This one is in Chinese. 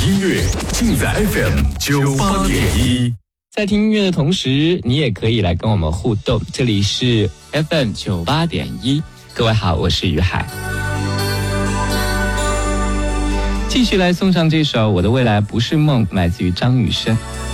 音乐尽在 FM98.1。 在听音乐的同时，你也可以来跟我们互动。这里是 FM98.1，各位好，我是于海。继续来送上这首《我的未来不是梦》，来自于张雨生。